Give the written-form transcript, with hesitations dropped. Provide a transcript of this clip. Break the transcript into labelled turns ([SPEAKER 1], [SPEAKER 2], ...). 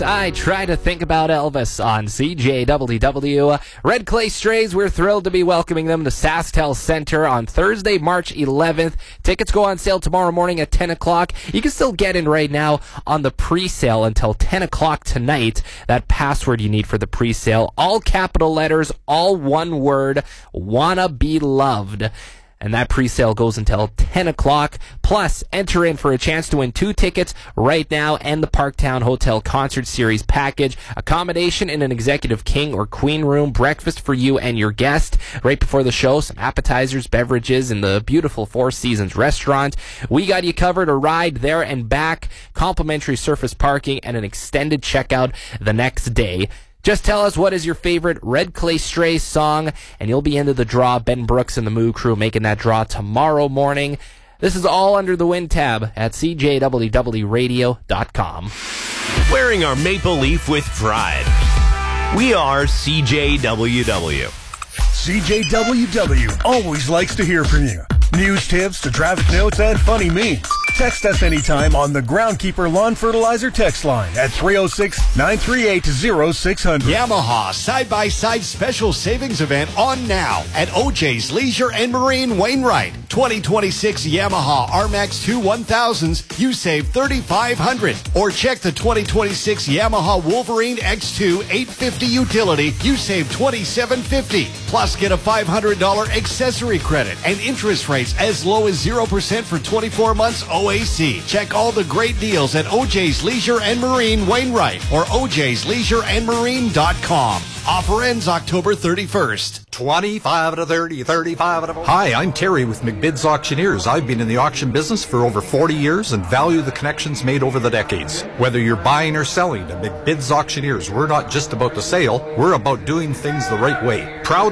[SPEAKER 1] I try to think about Elvis on CJWW. Red Clay Strays, we're thrilled to be welcoming them to SaskTel Center on Thursday, March 11th. Tickets go on sale tomorrow morning at 10 o'clock. You can still get in right now on the pre-sale until 10 o'clock tonight. That password you need for the pre-sale, all capital letters, all one word, wanna be loved. And that pre-sale goes until 10 o'clock. Plus, enter in for a chance to win 2 tickets right now and the Parktown Hotel Concert Series package. Accommodation in an executive king or queen room. Breakfast for you and your guest. Right before the show, some appetizers, beverages in the beautiful Four Seasons restaurant. We got you covered. A ride there and back. Complimentary surface parking and an extended checkout the next day. Just tell us what is your favorite Red Clay Strays song, and you'll be into the draw. Ben Brooks and the Moo Crew making that draw tomorrow morning. This is all under the Win tab at CJWWRadio.com.
[SPEAKER 2] Wearing our maple leaf with pride. We are CJWW.
[SPEAKER 3] CJWW always likes to hear from you. News tips to traffic notes and funny memes. Text us anytime on the Groundkeeper Lawn Fertilizer text line at 306-938-0600.
[SPEAKER 4] Yamaha side-by-side special savings event on now at OJ's Leisure and Marine Wainwright. 2026 Yamaha RMAX 2 1000s, you save $3,500. Or check the 2026 Yamaha Wolverine X2 850 utility, you save $2,750. Plus get a $500 accessory credit and interest rates as low as 0% for 24 months OAC. Check all the great deals at OJ's Leisure and Marine Wainwright or ojsleisureandmarine.com. Offer ends October 31st.
[SPEAKER 5] 25 to 30, 35 to 40. Hi, I'm Terry with McBid's Auctioneers. I've been in the auction business for over 40 years and value the connections made over the decades. Whether you're buying or selling, at McBid's Auctioneers, we're not just about the sale, we're about doing things the right way. Proud